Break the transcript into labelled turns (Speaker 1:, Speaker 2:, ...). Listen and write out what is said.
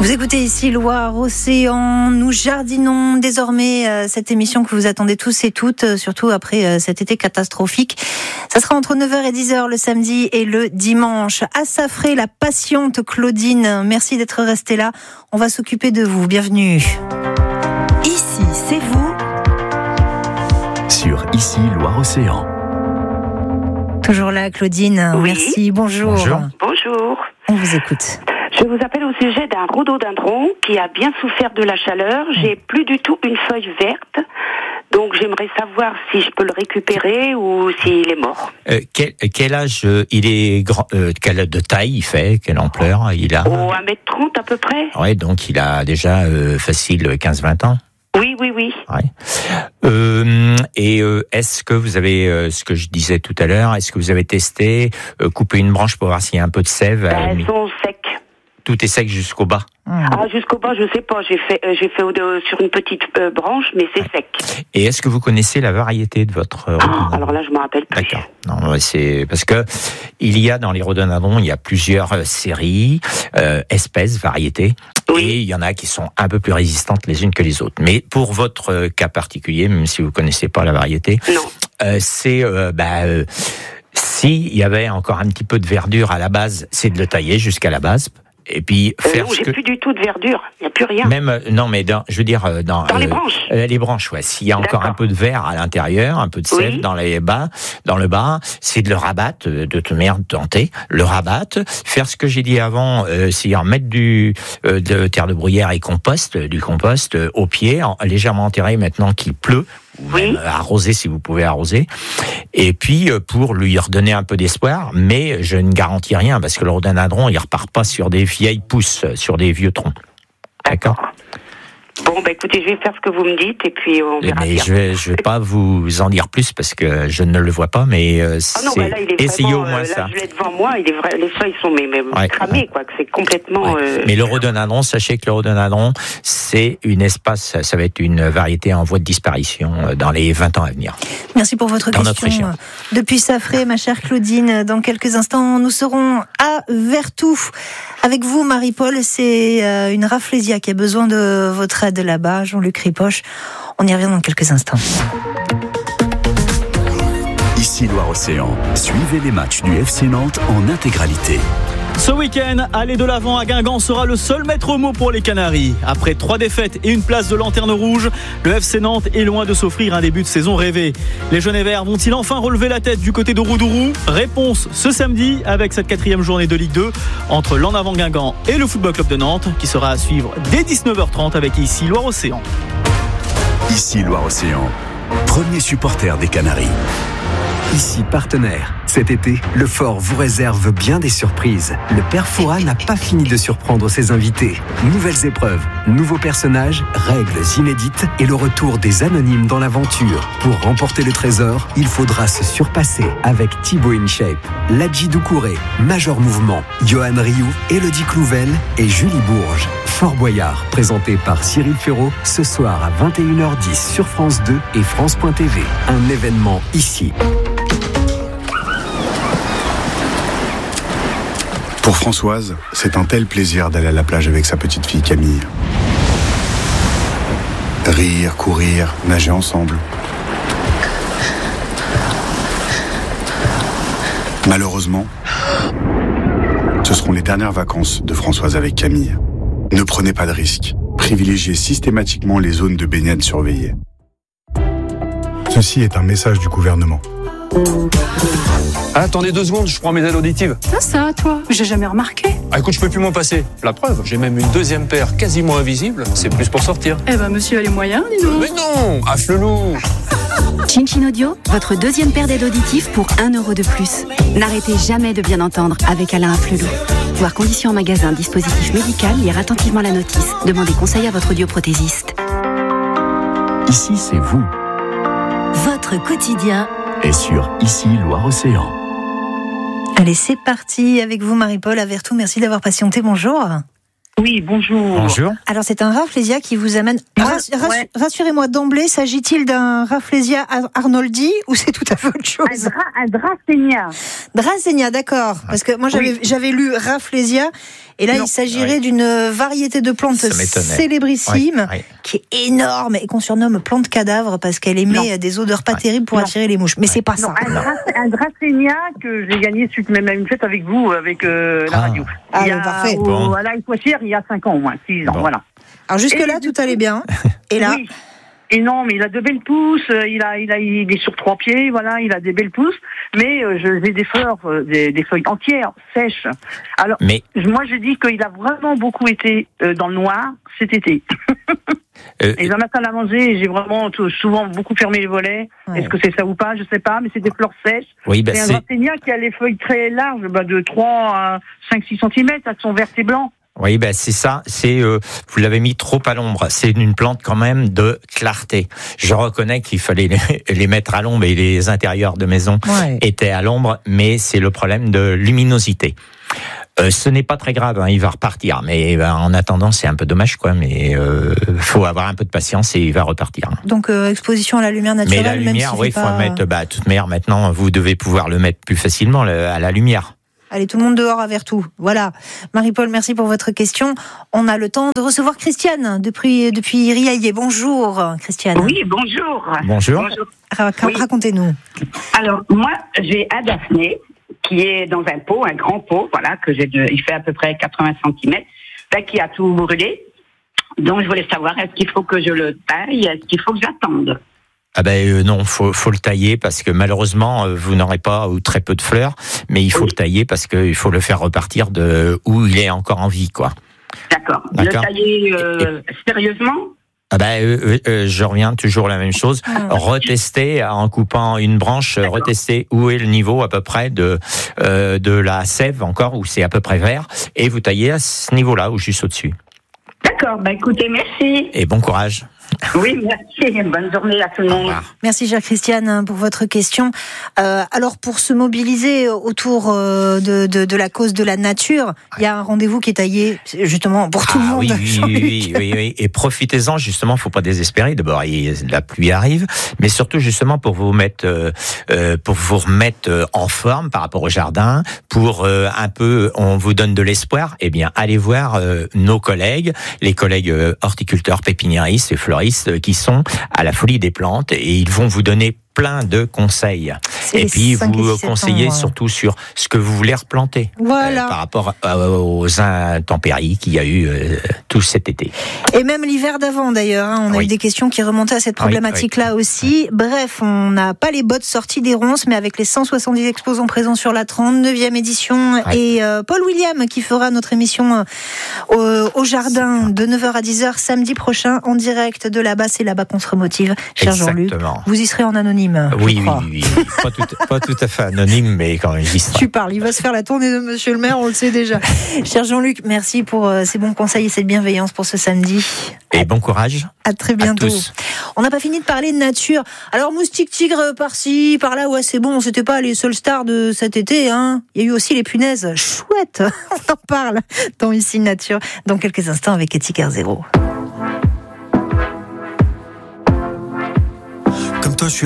Speaker 1: Vous écoutez ici Loire-Océan, nous jardinons désormais cette émission que vous attendez tous et toutes, surtout après cet été catastrophique. Ça sera entre 9h et 10h le samedi et le dimanche. À Saffré, la patiente Claudine, merci d'être restée là. On va s'occuper de vous, bienvenue. Ici, c'est vous.
Speaker 2: Sur Ici Loire-Océan.
Speaker 1: Toujours là Claudine,
Speaker 3: oui.
Speaker 1: Merci, bonjour.
Speaker 3: Bonjour.
Speaker 1: On vous écoute.
Speaker 3: Je vous appelle au sujet d'un rhododendron qui a bien souffert de la chaleur. J'ai plus du tout une feuille verte. Donc j'aimerais savoir si je peux le récupérer ou s'il est mort.
Speaker 4: Quel âge il est grand, quelle de taille il fait, quelle ampleur il a?
Speaker 3: 1m30 à peu près.
Speaker 4: Ouais, donc il a déjà facile 15-20 ans.
Speaker 3: Oui.
Speaker 4: Ouais. Est-ce que vous avez, ce que je disais tout à l'heure, est-ce que vous avez testé couper une branche pour voir s'il y a un peu de sève?
Speaker 3: Elles sont secs.
Speaker 4: Tout est sec jusqu'au bas.
Speaker 3: Ah, jusqu'au bas, je sais pas. J'ai fait sur une petite branche, mais c'est sec.
Speaker 4: Et est-ce que vous connaissez la variété de votre rhododendron?
Speaker 3: Alors là, je me rappelle plus.
Speaker 4: D'accord. Non, c'est parce que il y a dans les rhododendrons, il y a plusieurs séries, espèces, variétés.
Speaker 3: Oui.
Speaker 4: Et il y en a qui sont un peu plus résistantes les unes que les autres. Mais pour votre cas particulier, même si vous connaissez pas la variété, s'il y avait encore un petit peu de verdure à la base, c'est de le tailler jusqu'à la base. Et puis faire
Speaker 3: non, j'ai plus du tout de verdure, il n'y a plus rien.
Speaker 4: Même non, mais dans
Speaker 3: les branches.
Speaker 4: Les branches, ouais. S'il y a encore un peu de verre à l'intérieur, un peu de sève dans le bas, c'est de le rabattre, de tenter, le rabattre, faire ce que j'ai dit avant, c'est-à-dire mettre de terre de bruyère et du compost au pied, légèrement enterré maintenant qu'il pleut. Ou même arroser si vous pouvez arroser, et puis pour lui redonner un peu d'espoir, mais je ne garantis rien parce que le rhododendron il repart pas sur des vieilles pousses, sur des vieux troncs. D'accord.
Speaker 3: Bon, écoutez, je vais faire ce que vous me dites et puis on verra bien.
Speaker 4: Je vais pas vous en dire plus parce que je ne le vois pas, mais essayez au moins ça.
Speaker 3: Je l'ai devant moi, il est vrai, les feuilles sont cramées, quoi, que c'est complètement.
Speaker 4: Mais le rhododendron, sachez que le rhododendron, c'est ça va être une variété en voie de disparition dans les 20 ans à venir.
Speaker 1: Merci pour votre question. Depuis Saffré, ma chère Claudine, dans quelques instants, nous serons à Vertou. Avec vous, Marie-Paul, c'est une rafflesia qui a besoin de votre aide là-bas, Jean-Luc Ripoche. On y revient dans quelques instants.
Speaker 2: Ici Loire-Océan, suivez les matchs du FC Nantes en intégralité.
Speaker 5: Ce week-end, aller de l'avant à Guingamp sera le seul maître mot pour les Canaries. Après 3 défaites et une place de lanterne rouge, le FC Nantes est loin de s'offrir un début de saison rêvé. Les jaunes et verts vont-ils enfin relever la tête du côté de Roudourou? Réponse ce samedi avec cette 4e journée de Ligue 2 entre l'En Avant Guingamp et le Football Club de Nantes qui sera à suivre dès 19h30 avec Ici Loire-Océan.
Speaker 2: Ici Loire-Océan, premier supporter des Canaries. Ici partenaire. Cet été, le Fort vous réserve bien des surprises. Le Père Fouras n'a pas fini de surprendre ses invités. Nouvelles épreuves, nouveaux personnages, règles inédites et le retour des anonymes dans l'aventure. Pour remporter le trésor, il faudra se surpasser avec Thibaut InShape, Ladji Doucouré, Major Mouvement, Johan Rioux, Élodie Clouvel et Julie Bourges. Fort Boyard, présenté par Cyril Ferraud, ce soir à 21h10 sur France 2 et France.tv. Un événement ici.
Speaker 6: Pour Françoise, c'est un tel plaisir d'aller à la plage avec sa petite fille Camille. Rire, courir, nager ensemble. Malheureusement, ce seront les dernières vacances de Françoise avec Camille. Ne prenez pas de risques. Privilégiez systématiquement les zones de baignade surveillées. Ceci est un message du gouvernement.
Speaker 7: Attendez 2 secondes, je prends mes aides auditives.
Speaker 8: Ça, toi, j'ai jamais remarqué.
Speaker 7: Écoute, je peux plus m'en passer. La preuve, j'ai même une 2e paire quasiment invisible. C'est plus pour sortir.
Speaker 8: Monsieur a les moyens, dis donc.
Speaker 7: Mais non, affle-loup.
Speaker 9: Chin Audio, votre 2e paire d'aides auditives pour 1 € de plus. N'arrêtez jamais de bien entendre avec Alain Afflelou. Voir conditions en magasin, dispositif médical, lire attentivement la notice. Demandez conseil à votre audioprothésiste.
Speaker 2: Ici, c'est vous.
Speaker 9: Votre quotidien
Speaker 2: est sur Ici Loire-Océan.
Speaker 1: Allez, c'est parti avec vous, Marie-Paul, à Vertou. Merci d'avoir patienté. Bonjour.
Speaker 3: Oui, bonjour.
Speaker 4: Bonjour.
Speaker 1: Alors, c'est un rafflesia qui vous amène... Rassurez-moi d'emblée, s'agit-il d'un rafflesia Arnoldi ou c'est tout à fait autre chose?
Speaker 3: Un Dracénia.
Speaker 1: Dracénia, d'accord. Parce que moi, j'avais lu rafflesia Et là, il s'agirait d'une variété de plantes célébrissime, qui est énorme et qu'on surnomme plante cadavre parce qu'elle émet des odeurs pas terribles pour attirer les mouches. Mais c'est pas ça.
Speaker 10: Un Dracénia que j'ai gagné suite même à une fête avec vous, avec la radio.
Speaker 1: Parfait.
Speaker 10: Voilà, il faut dire, il y a 5 ans au moins, 6 ans, voilà.
Speaker 1: Alors jusque-là, tout allait bien. Et là
Speaker 10: Et non, mais il a de belles pousses, il est sur 3 pieds, voilà, il a des belles pousses, mais j'ai des fleurs, des feuilles entières, sèches. Alors, moi je dis qu'il a vraiment beaucoup été dans le noir cet été. Et dans ma salle à manger, j'ai vraiment souvent beaucoup fermé les volets. Ouais. Est-ce que c'est ça ou pas? Je sais pas, mais c'est des fleurs sèches.
Speaker 4: Oui,
Speaker 10: c'est un Dracénia qui a les feuilles très larges, de 3 à 5-6 cm, elles sont vertes et blancs.
Speaker 4: Oui, c'est ça. Vous l'avez mis trop à l'ombre. C'est une plante quand même de clarté. Je reconnais qu'il fallait les mettre à l'ombre et les intérieurs de maison étaient à l'ombre, mais c'est le problème de luminosité. Ce n'est pas très grave, il va repartir. Mais en attendant, c'est un peu dommage, quoi. Mais faut avoir un peu de patience et il va repartir.
Speaker 1: Donc exposition à la lumière naturelle.
Speaker 4: Mais la lumière, il faut mettre. Toute manière, maintenant, vous devez pouvoir le mettre plus facilement à la lumière.
Speaker 1: Allez, tout le monde dehors à Vertou. Voilà. Marie-Paul, merci pour votre question. On a le temps de recevoir Christiane depuis Riaillé. Bonjour, Christiane.
Speaker 3: Oui, bonjour.
Speaker 4: Bonjour.
Speaker 1: Racontez-nous.
Speaker 3: Alors, moi, j'ai un Daphné qui est dans un pot, un grand pot, voilà, il fait à peu près 80 cm, qui a tout brûlé. Donc, je voulais savoir, est-ce qu'il faut que je le taille? Est-ce qu'il faut que j'attende?
Speaker 4: Non, faut le tailler parce que malheureusement vous n'aurez pas ou très peu de fleurs, mais il faut le tailler parce qu'il faut le faire repartir de où il est encore en vie, quoi.
Speaker 3: D'accord. Le tailler sérieusement?
Speaker 4: Je reviens toujours à la même chose. Retester en coupant une branche, retester où est le niveau à peu près de la sève encore, où c'est à peu près vert, et vous taillez à ce niveau-là ou juste au-dessus.
Speaker 3: D'accord. Écoutez, merci.
Speaker 4: Et bon courage.
Speaker 3: Oui, merci. Bonne journée à tout le monde.
Speaker 1: Merci, chère Christiane, pour votre question. Alors, pour se mobiliser autour de la cause de la nature, il y a un rendez-vous qui est taillé justement pour tout le monde.
Speaker 4: Oui. Et profitez-en, justement, faut pas désespérer. D'abord, la pluie arrive, mais surtout, justement, pour vous remettre en forme par rapport au jardin, pour un peu, on vous donne de l'espoir. Eh bien, allez voir nos collègues, les collègues horticulteurs, pépiniéristes et fleuristes qui sont à la Folie des Plantes et ils vont vous donner plein de conseils. Et puis vous conseillez surtout sur ce que vous voulez replanter par rapport aux intempéries qu'il y a eu tout cet été.
Speaker 1: Et même l'hiver d'avant d'ailleurs, on a eu des questions qui remontaient à cette problématique-là aussi. Bref, on n'a pas les bottes sorties des ronces, mais avec les 170 exposants présents sur la 39e édition et Paul William qui fera notre émission au jardin de 9h à 10h samedi prochain en direct de là-bas. C'est là-bas qu'on se remotive, cher Jean-Luc. Vous y serez en anonyme.
Speaker 4: Oui. Pas tout à fait anonyme, mais quand même, j'y serai.
Speaker 1: Tu parles, il va se faire la tournée de Monsieur le maire, on le sait déjà. Cher Jean-Luc, merci pour ces bons conseils et cette bienveillance pour ce samedi.
Speaker 4: Et bon courage.
Speaker 1: À très bientôt.
Speaker 4: À tous. On
Speaker 1: n'a pas fini de parler de nature. Alors, moustique tigre par-ci, par-là, c'est bon, c'était pas les seuls stars de cet été, hein. Il y a eu aussi les punaises. Chouette. On en parle dans Ici Nature dans quelques instants avec Ethique R0.